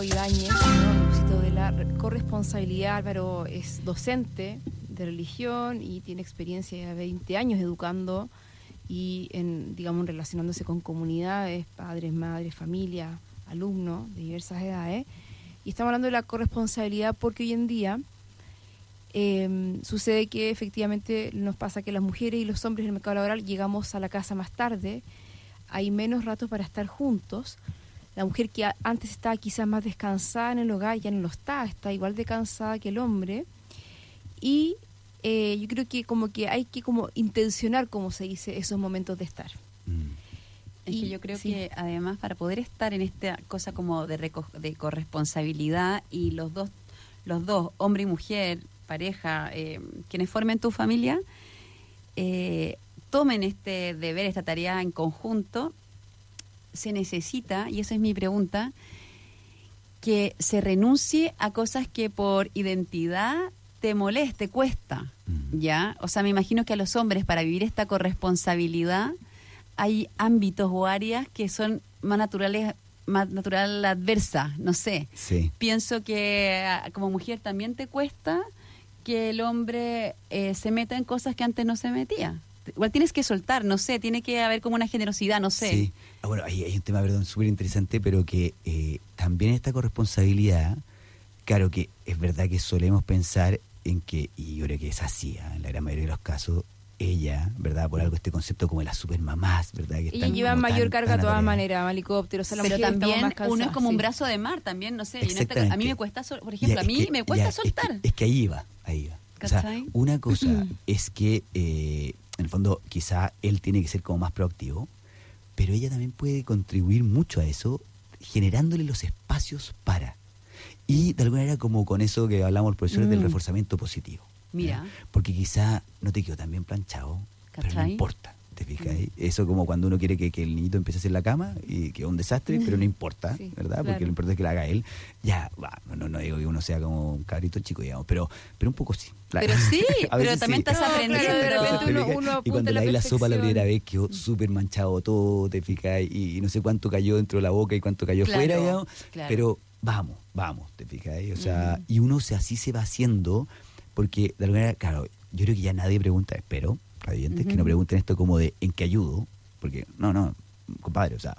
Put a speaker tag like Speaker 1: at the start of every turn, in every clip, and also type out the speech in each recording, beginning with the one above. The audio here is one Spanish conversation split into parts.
Speaker 1: Ibáñez, ¿no? A propósito de la corresponsabilidad. Álvaro es docente de religión y tiene experiencia de 20 años educando y relacionándose con comunidades, padres, madres, familia, alumnos de diversas edades. Y estamos hablando de la corresponsabilidad porque hoy en día sucede que efectivamente nos pasa que las mujeres y los hombres en el mercado laboral llegamos a la casa más tarde, hay menos ratos para estar juntos. La mujer que antes estaba quizás más descansada en el hogar ya no lo está igual de cansada que el hombre. Y yo creo que como que hay que como intencionar, como se dice, esos momentos de estar.
Speaker 2: Es que yo creo que además para poder estar en esta cosa como de corresponsabilidad y los dos, hombre y mujer, pareja, quienes formen tu familia, tomen este deber, esta tarea en conjunto, se necesita, y esa es mi pregunta, que se renuncie a cosas que por identidad te moleste, cuesta, ¿ya? O sea, me imagino que a los hombres para vivir esta corresponsabilidad hay ámbitos o áreas que son más natural adversa, no sé.
Speaker 3: Sí.
Speaker 2: Pienso que como mujer también te cuesta que el hombre se meta en cosas que antes no se metía. Igual tienes que soltar, no sé, tiene que haber como una generosidad, no sé.
Speaker 3: Sí. Bueno, hay un tema, súper interesante, pero que también esta corresponsabilidad, claro que es verdad que solemos pensar en que, y yo creo que es así, en la gran mayoría de los casos, ella, ¿verdad? Por algo este concepto como de las supermamás, ¿verdad? Que
Speaker 1: ellas llevan mayor carga de todas maneras, helicópteros,
Speaker 2: pero también uno es como un brazo de mar también, no sé. A mí me cuesta, por ejemplo, me cuesta soltar.
Speaker 3: Es que ahí va. O sea, una cosa es que, en el fondo, quizá él tiene que ser como más proactivo, pero ella también puede contribuir mucho a eso, generándole los espacios para. Y de alguna manera como con eso que hablamos los profesores del reforzamiento positivo.
Speaker 2: Mira.
Speaker 3: Porque quizá no te quedó tan bien planchado, pero no importa, ¿te fijas? Eso como cuando uno quiere que el niñito empiece a hacer la cama y que es un desastre, pero no importa, ¿verdad? Porque lo importante es que la haga él. Ya, no digo que uno sea como un cabrito chico, digamos, pero un poco sí.
Speaker 2: Pero sí, pero también estás aprendiendo.
Speaker 1: Claro, de repente uno
Speaker 3: y cuando le di la sopa la primera vez quedó súper manchado todo, ¿te fijas? Y no sé cuánto cayó dentro de la boca y cuánto cayó fuera, digamos, pero vamos, ¿te fijas? O sea, y uno así se va haciendo. Porque, de alguna manera, claro, yo creo que ya nadie pregunta, espero, radiantes, que no pregunten esto como de ¿en qué ayudo? Porque, no, compadre, o sea,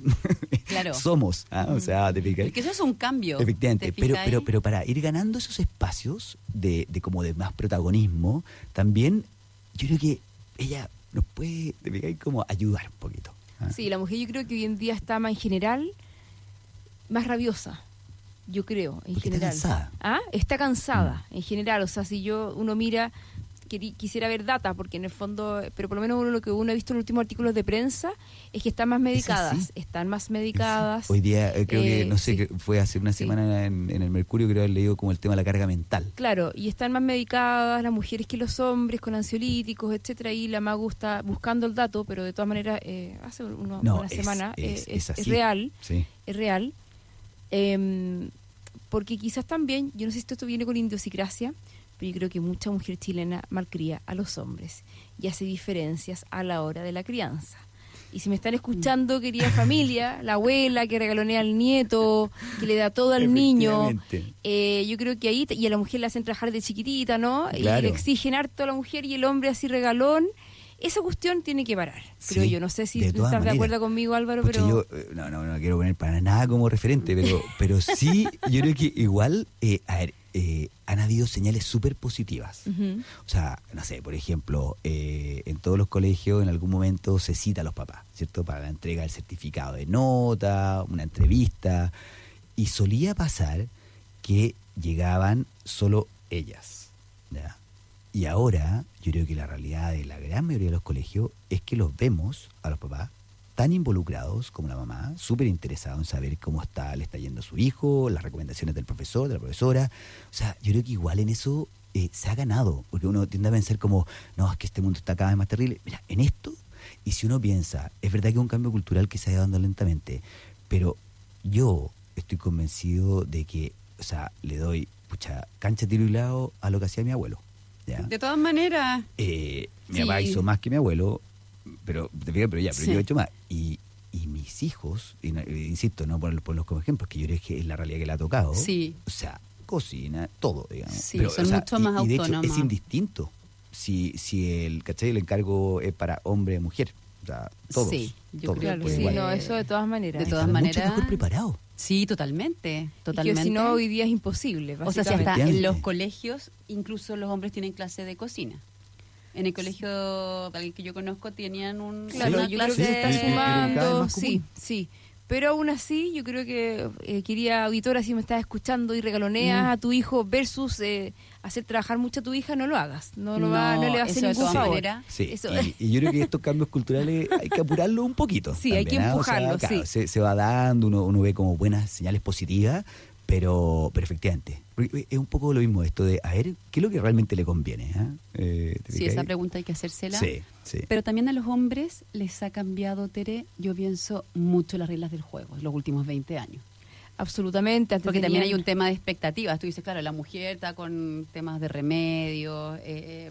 Speaker 3: somos, o sea, ¿te fijas?
Speaker 2: Porque eso es un cambio.
Speaker 3: Efectivamente, pero para ir ganando esos espacios de como de más protagonismo, también yo creo que ella nos puede, ¿te fijas? Como ayudar un poquito.
Speaker 1: Sí, la mujer yo creo que hoy en día está más en general, más rabiosa. Yo creo, en general.
Speaker 3: Está cansada.
Speaker 1: Está cansada, en general. O sea, si uno mira, quisiera ver data, porque en el fondo, pero por lo menos lo que uno ha visto en los últimos artículos de prensa, es que están más medicadas. Están más medicadas.
Speaker 3: Hoy día, creo que, no sé, que fue hace una semana en el Mercurio, creo haber leído como el tema de la carga mental.
Speaker 1: Claro, y están más medicadas las mujeres que los hombres, con ansiolíticos, etcétera. Y la Magu está buscando el dato, pero de todas maneras, hace una semana, es real.
Speaker 3: Sí.
Speaker 1: Es real. Porque quizás también, yo no sé si esto viene con idiosincrasia, pero yo creo que mucha mujer chilena malcría a los hombres y hace diferencias a la hora de la crianza. Y si me están escuchando, querida familia, la abuela que regalonea al nieto, que le da todo al niño, yo creo que ahí, y a la mujer la hacen trabajar de chiquitita, ¿no? Claro. Y le exigen harto a la mujer y el hombre así regalón. Esa cuestión tiene que parar, creo yo. No sé si tú estás de acuerdo conmigo, Álvaro, pero...
Speaker 3: Yo no quiero poner para nada como referente, pero sí, yo creo que igual, han habido señales súper positivas. O sea, no sé, por ejemplo, en todos los colegios en algún momento se cita a los papás, ¿cierto? Para la entrega del certificado de nota, una entrevista, y solía pasar que llegaban solo ellas, ¿ya? Y ahora, yo creo que la realidad de la gran mayoría de los colegios es que los vemos a los papás tan involucrados como la mamá, súper interesados en saber cómo le está yendo a su hijo, las recomendaciones del profesor, de la profesora. O sea, yo creo que igual en eso se ha ganado, porque uno tiende a pensar como, no, es que este mundo está cada vez más terrible. Mira, en esto, y si uno piensa, es verdad que es un cambio cultural que se ha ido dando lentamente, pero yo estoy convencido de que, o sea, le doy, cancha, tiro y lado a lo que hacía mi abuelo. ¿Ya?
Speaker 2: De todas maneras.
Speaker 3: Mi papá hizo más que mi abuelo, pero yo he hecho más. Y mis mis hijos, y insisto, no ponerlos como ejemplos, que yo creo que es la realidad que le ha tocado.
Speaker 2: Sí.
Speaker 3: O sea, cocina, todo, digamos.
Speaker 2: Sí, son mucho más
Speaker 3: y de hecho
Speaker 2: autónomos.
Speaker 3: es indistinto si el, ¿cachai? El encargo es para hombre o mujer. O sea, todos.
Speaker 2: Sí, yo
Speaker 3: todos,
Speaker 2: creo
Speaker 1: Claro,
Speaker 2: que
Speaker 1: sí,
Speaker 3: igual.
Speaker 1: no, eso de todas maneras.
Speaker 2: De todas
Speaker 3: Están
Speaker 2: maneras.
Speaker 3: mucho mejor preparados.
Speaker 2: Sí, totalmente,
Speaker 1: Y
Speaker 2: totalmente.
Speaker 1: que si no, hoy día es imposible,
Speaker 2: o sea, si
Speaker 1: básicamente.
Speaker 2: hasta en
Speaker 3: Efectivamente.
Speaker 2: los colegios, incluso los hombres tienen clase de cocina. En el colegio, alguien que yo conozco, tenían
Speaker 1: Claro,
Speaker 2: una
Speaker 1: yo creo
Speaker 2: clase
Speaker 1: que se está
Speaker 3: pero cada vez
Speaker 1: sumando,
Speaker 3: más común.
Speaker 1: sí. Pero aún así, yo creo que, querida auditora, si me estás escuchando y regaloneas a tu hijo versus hacer trabajar mucho a tu hija, no lo hagas. No le va a hacer
Speaker 2: eso de
Speaker 1: ningún
Speaker 2: todas
Speaker 1: favor.
Speaker 2: maneras.
Speaker 3: Sí,
Speaker 1: Eso-
Speaker 3: y yo creo que estos cambios culturales hay que apurarlos un poquito.
Speaker 1: Sí, hay que
Speaker 3: también, ¿ah? O sea,
Speaker 1: empujarlos,
Speaker 3: claro,
Speaker 1: sí.
Speaker 3: se va dando, uno ve como buenas señales positivas, pero efectivamente, porque es un poco lo mismo esto de, a ver, ¿qué es lo que realmente le conviene? ¿Ah? ¿Te
Speaker 2: Sí,
Speaker 3: fijas?
Speaker 2: esa pregunta hay que hacérsela.
Speaker 3: Sí, sí.
Speaker 2: Pero también a los hombres les ha cambiado, Tere, yo pienso, mucho las reglas del juego en los últimos 20 años.
Speaker 1: Absolutamente. Antes
Speaker 2: Porque también hay
Speaker 1: tenían-
Speaker 2: un tema de expectativas. Tú dices, claro, la mujer está con temas de remedios,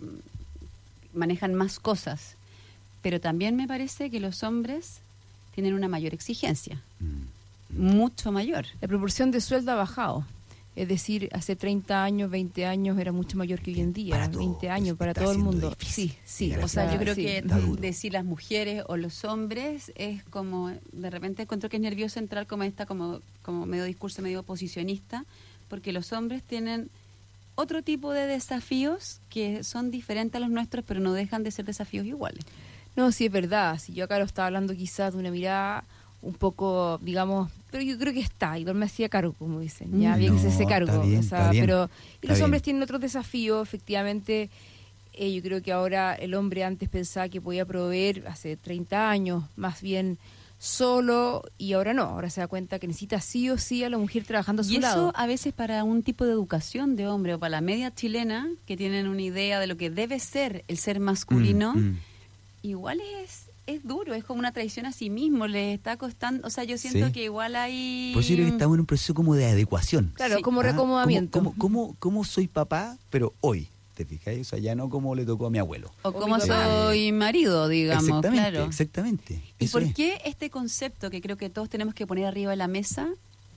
Speaker 2: manejan más cosas. Pero también me parece que los hombres tienen una mayor exigencia, mucho mayor.
Speaker 1: La proporción de sueldo ha bajado. Es decir, hace 30 años, 20 años era mucho mayor que hoy en día.
Speaker 3: Para todo,
Speaker 1: 20 años para
Speaker 3: está
Speaker 1: todo el
Speaker 3: siendo
Speaker 1: mundo.
Speaker 3: difícil.
Speaker 1: Sí.
Speaker 3: Llegar a
Speaker 2: O sea, yo creo
Speaker 1: sí.
Speaker 2: que
Speaker 3: Está duro.
Speaker 2: decir las mujeres o los hombres es como, de repente encuentro que es nervioso entrar como como medio discurso, medio posicionista, porque los hombres tienen otro tipo de desafíos que son diferentes a los nuestros, pero no dejan de ser desafíos iguales.
Speaker 1: No, sí es verdad. Si yo acá lo estaba hablando quizás de una mirada un poco, digamos, pero yo creo que está, igual me hacía cargo, como dicen, ya había que hacerse
Speaker 3: No,
Speaker 1: cargo.
Speaker 3: está bien,
Speaker 1: o sea,
Speaker 3: está bien,
Speaker 1: pero y
Speaker 3: está
Speaker 1: los
Speaker 3: bien.
Speaker 1: hombres tienen otros desafíos, efectivamente. Yo creo que ahora el hombre antes pensaba que podía proveer hace 30 años, más bien solo, y ahora no, ahora se da cuenta que necesita sí o sí a la mujer trabajando a su
Speaker 2: Y eso
Speaker 1: lado.
Speaker 2: a veces para un tipo de educación de hombre o para la media chilena, que tienen una idea de lo que debe ser el ser masculino, igual es duro, es como una traición a sí mismo, le está costando, o sea, yo siento
Speaker 3: Sí.
Speaker 2: que igual hay...
Speaker 3: Pues yo creo que estamos en un proceso como de adecuación.
Speaker 1: Claro,
Speaker 2: Sí.
Speaker 1: como
Speaker 3: Ah,
Speaker 1: reacomodamiento.
Speaker 3: ¿Cómo soy papá, pero hoy? ¿Te fijas? O sea, ya no como le tocó a mi abuelo.
Speaker 2: O
Speaker 1: O
Speaker 2: como
Speaker 1: mi papá.
Speaker 2: soy marido, digamos,
Speaker 3: Exactamente,
Speaker 2: claro.
Speaker 3: exactamente.
Speaker 2: ¿Y
Speaker 3: Eso
Speaker 2: por
Speaker 3: es.
Speaker 2: qué este concepto que creo que todos tenemos que poner arriba de la mesa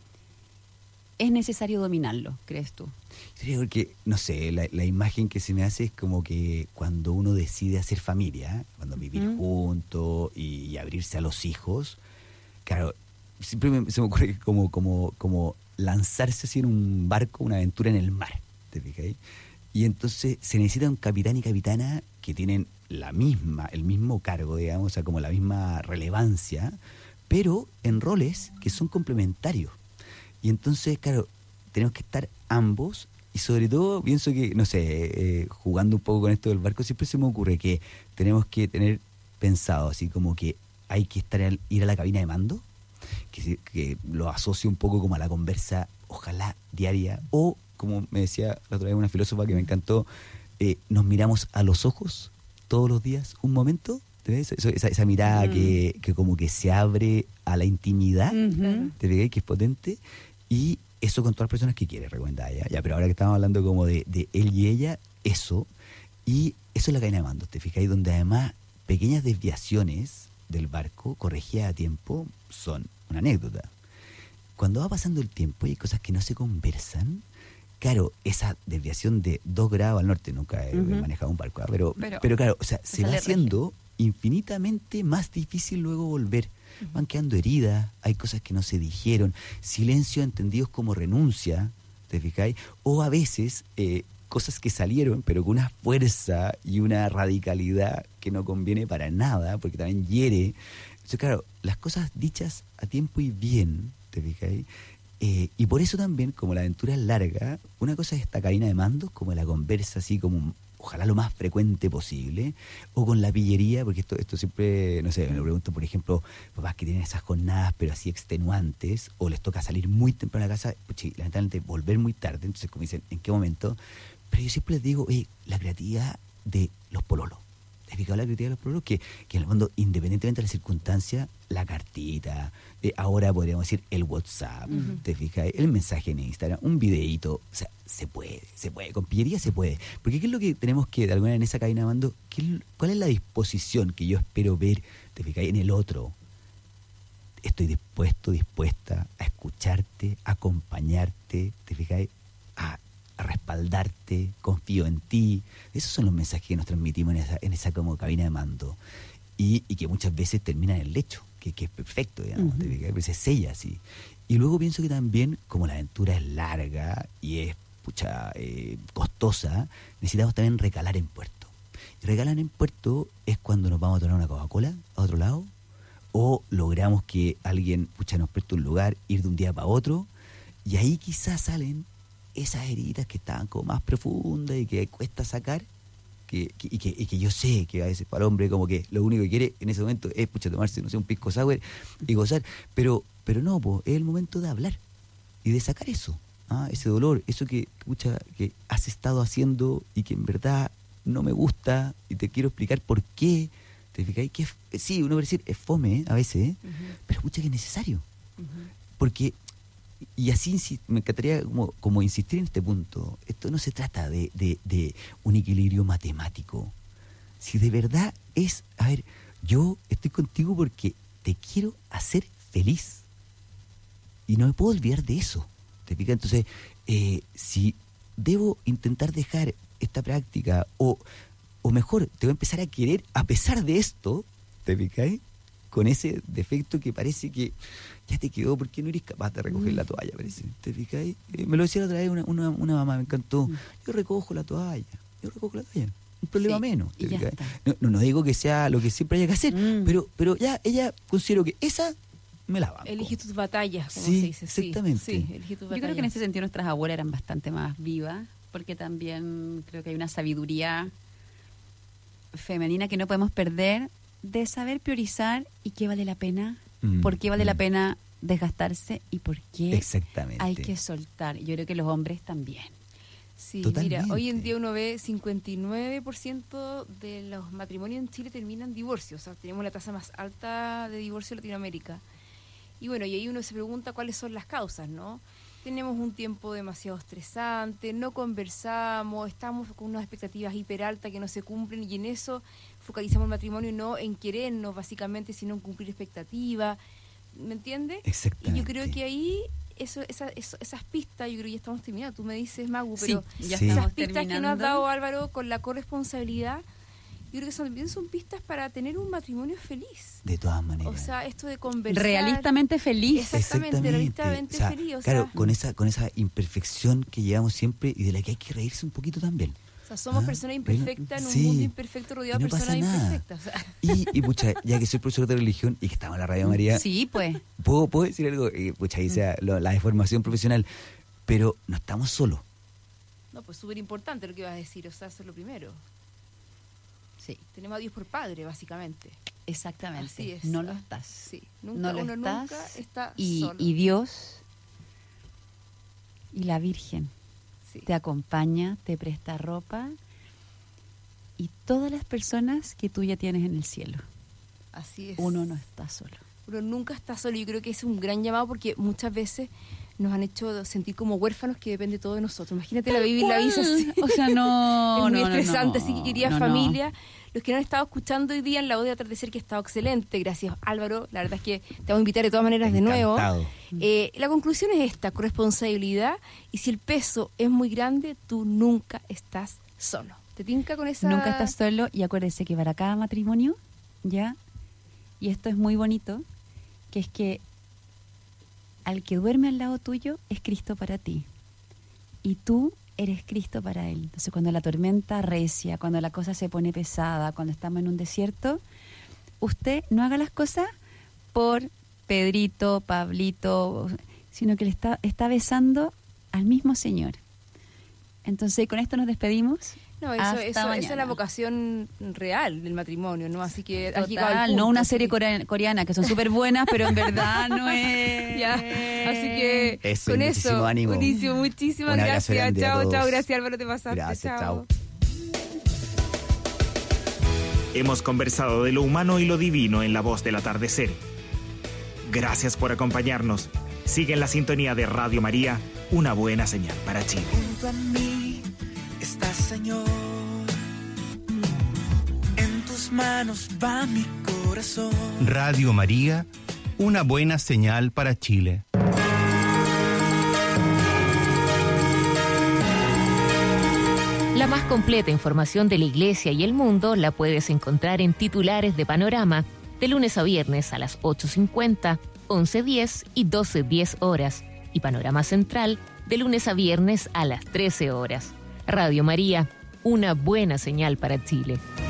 Speaker 2: es necesario dominarlo, crees tú?
Speaker 3: Creo que, no sé, la imagen que se me hace es como que cuando uno decide hacer familia, cuando vivir juntos y abrirse a los hijos, claro, siempre se me ocurre como lanzarse así en un barco, una aventura en el mar, ¿te fijas? Y entonces se necesita un capitán y capitana que tienen el mismo cargo, digamos, o sea, como la misma relevancia, pero en roles que son complementarios. Y entonces, claro, tenemos que estar ambos, y sobre todo pienso que, no sé, jugando un poco con esto del barco, siempre se me ocurre que tenemos que tener pensado así como que hay que ir a la cabina de mando, que lo asocio un poco como a la conversa, ojalá diaria, o como me decía la otra vez una filósofa que me encantó, nos miramos a los ojos todos los días un momento, ¿te ves? Esa mirada que como que se abre a la intimidad, ¿te ves? Que es potente, y eso con todas las personas que quieres recomendar ya, pero ahora que estamos hablando como de él y ella, eso es la cadena de mando, ¿te fijáis? Donde además pequeñas desviaciones del barco corregidas a tiempo son una anécdota. Cuando va pasando el tiempo y hay cosas que no se conversan, claro, esa desviación de 2 grados al norte, nunca he manejado un barco, pero claro, o sea, se va
Speaker 2: sale
Speaker 3: haciendo infinitamente más difícil luego volver. Van quedando heridas, hay cosas que no se dijeron, silencio entendidos como renuncia, ¿te fijáis? O a veces cosas que salieron, pero con una fuerza y una radicalidad que no conviene para nada, porque también hiere. Entonces, claro, las cosas dichas a tiempo y bien, ¿te fijáis? Y por eso también, como la aventura es larga, una cosa es esta cadena de mandos, como la conversa así como ojalá lo más frecuente posible, o con la pillería, porque esto siempre, no sé, me lo pregunto, por ejemplo, papás que tienen esas jornadas pero así extenuantes, o les toca salir muy temprano a la casa, pues, lamentablemente volver muy tarde, entonces como dicen, ¿en qué momento? Pero yo siempre les digo, la creatividad de los pololos. ¿Te has fijado la creatividad de los pololos? Que en el fondo, independientemente de la circunstancia, la cartita, ahora podríamos decir el WhatsApp, ¿te fijas? El mensaje en Instagram, un videíto, o sea, se puede, con pillería se puede. Porque ¿qué es lo que tenemos que, de alguna manera, en esa cadena de mando, ¿cuál es la disposición que yo espero ver, ¿te fijas? En el otro? estoy dispuesta a escucharte, a acompañarte, ¿te fijáis? A respaldarte, confío en ti. Esos son los mensajes que nos transmitimos en esa como cabina de mando. Y que muchas veces termina en el lecho, que es perfecto, digamos, ¿te fijáis? Pues se sella así. Y luego pienso que también, como la aventura es larga y es costosa, necesitamos también recalar en puerto. Y recalar en puerto es cuando nos vamos a tomar una Coca-Cola a otro lado, o logramos que alguien nos preste un lugar, ir de un día para otro, y ahí quizás salen esas heridas que estaban como más profundas y que cuesta sacar, y que yo sé que a veces para el hombre como que lo único que quiere en ese momento es tomarse, no sé, un pisco sour y gozar, pero no, es el momento de hablar y de sacar eso, ese dolor, eso que has estado haciendo y que en verdad no me gusta y te quiero explicar por qué. ¿Te fijáis? Que sí, uno puede decir es fome a veces, pero que es necesario. Porque, y así me encantaría como insistir en este punto, esto no se trata de un equilibrio matemático. Si de verdad es, a ver, yo estoy contigo porque te quiero hacer feliz y no me puedo olvidar de eso. ¿Te fijas? Entonces, si debo intentar dejar esta práctica o mejor, te voy a empezar a querer a pesar de esto, ¿te fijas? Con ese defecto que parece que ya te quedó porque no eres capaz de recoger la toalla, parece. ¿Te fijas? Me lo decía la otra vez una mamá, me encantó. Yo recojo la toalla. Un problema menos. ¿Te fijas? No digo que sea lo que siempre haya que hacer, pero ya ella considero que esa me la banco.
Speaker 1: Elige tus batallas, como
Speaker 3: sí,
Speaker 1: se dice.
Speaker 3: Exactamente.
Speaker 1: Sí, elige tus batallas.
Speaker 2: Yo creo que en ese sentido nuestras abuelas eran bastante más vivas, porque también creo que hay una sabiduría femenina que no podemos perder, de saber priorizar y qué vale la pena, por qué vale la pena desgastarse y por qué
Speaker 3: exactamente
Speaker 2: hay que soltar. Yo creo que los hombres también.
Speaker 1: Sí,
Speaker 3: totalmente.
Speaker 1: Mira, hoy en día uno ve 59% de los matrimonios en Chile terminan en divorcio. O sea, tenemos la tasa más alta de divorcio en Latinoamérica. Y bueno, y ahí uno se pregunta cuáles son las causas, ¿no? Tenemos un tiempo demasiado estresante, no conversamos, estamos con unas expectativas hiperaltas que no se cumplen y en eso focalizamos el matrimonio, no en querernos básicamente, sino en cumplir expectativas, ¿me entiendes?
Speaker 3: Exactamente.
Speaker 1: Y yo creo que ahí esas pistas, yo creo que ya estamos terminando, tú me dices, Magu, pero
Speaker 2: ya
Speaker 3: sí.
Speaker 1: esas
Speaker 2: estamos
Speaker 1: pistas
Speaker 2: terminando.
Speaker 1: que nos has dado, Álvaro, con la corresponsabilidad, yo creo que también son pistas para tener un matrimonio feliz.
Speaker 3: De todas maneras.
Speaker 1: O sea, esto de conversar.
Speaker 2: Realistamente feliz.
Speaker 1: Exactamente, realistamente
Speaker 3: O sea,
Speaker 1: feliz. O
Speaker 3: claro,
Speaker 1: sea,
Speaker 3: con esa imperfección que llevamos siempre y de la que hay que reírse un poquito también.
Speaker 1: O sea, somos personas imperfectas en un
Speaker 3: sí,
Speaker 1: mundo imperfecto rodeado de
Speaker 3: no pasa
Speaker 1: personas
Speaker 3: nada.
Speaker 1: imperfectas. O sea.
Speaker 3: Y pucha, ya que soy profesor de religión y que estamos en la Radio María,
Speaker 2: Sí, pues.
Speaker 3: ¿puedo decir algo? Pucha, ahí sea la deformación profesional, pero no estamos solos.
Speaker 1: No, pues súper importante lo que vas a decir, o sea, eso es lo primero.
Speaker 2: Sí,
Speaker 1: Tenemos a Dios por Padre, básicamente.
Speaker 2: exactamente.
Speaker 1: Así es.
Speaker 2: No lo estás.
Speaker 1: Sí,
Speaker 2: No lo
Speaker 1: uno
Speaker 2: estás.
Speaker 1: nunca está
Speaker 2: Y,
Speaker 1: solo.
Speaker 2: y Dios y la Virgen
Speaker 1: Sí.
Speaker 2: te acompaña, te presta ropa y todas las personas que tú ya tienes en el cielo.
Speaker 1: Así es.
Speaker 2: Uno no está solo.
Speaker 1: Uno nunca está solo. Yo creo que es un gran llamado porque muchas veces nos han hecho sentir como huérfanos que depende todo de nosotros. Imagínate la vida así.
Speaker 2: O sea, no.
Speaker 1: Es muy
Speaker 2: no,
Speaker 1: estresante,
Speaker 2: no,
Speaker 1: así que querida
Speaker 2: no,
Speaker 1: familia, los que no han estado escuchando hoy día en la voz de atardecer, que ha estado excelente, gracias Álvaro, la verdad es que te vamos a invitar de todas maneras de nuevo.
Speaker 3: Encantado.
Speaker 1: La conclusión es esta, corresponsabilidad, y si el peso es muy grande, tú nunca estás solo. ¿Te tinca con esa?
Speaker 2: Nunca estás solo y acuérdese que para cada matrimonio, ¿ya? Y esto es muy bonito, que es que al que duerme al lado tuyo es Cristo para ti. Y tú eres Cristo para él. Entonces cuando la tormenta arrecia, cuando la cosa se pone pesada, cuando estamos en un desierto, usted no haga las cosas por Pedrito, Pablito, sino que le está besando al mismo Señor. Entonces con esto nos despedimos.
Speaker 1: No,
Speaker 2: Hasta
Speaker 1: esa es la
Speaker 2: mañana.
Speaker 1: vocación real del matrimonio, ¿no? Así que has llegado al
Speaker 2: Total,
Speaker 1: punto,
Speaker 2: no una
Speaker 1: así
Speaker 2: serie
Speaker 1: que-
Speaker 2: coreana, que son súper buenas, pero en verdad no es.
Speaker 1: Ya, así que
Speaker 3: Eso,
Speaker 1: con
Speaker 3: muchísimo
Speaker 1: eso,
Speaker 3: ánimo.
Speaker 1: buenísimo, muchísimas
Speaker 3: Un abrazo
Speaker 1: gracias.
Speaker 3: grande a
Speaker 1: Chao,
Speaker 3: todos.
Speaker 1: chao, gracias Álvaro, te pasaste.
Speaker 3: Gracias, chao.
Speaker 4: Hemos conversado de lo humano y lo divino en La Voz del Atardecer. Gracias por acompañarnos. Sigue en la sintonía de Radio María, una buena señal para Chile.
Speaker 5: Junto a mí estás, Señor. En tus manos va mi corazón.
Speaker 6: Radio María, una buena señal para Chile.
Speaker 7: La más completa información de la Iglesia y el mundo la puedes encontrar en Titulares de Panorama, de lunes a viernes a las 8:50, 11:10 y 12:10 horas, y Panorama Central, de lunes a viernes a las 13 horas. Radio María, una buena señal para Chile.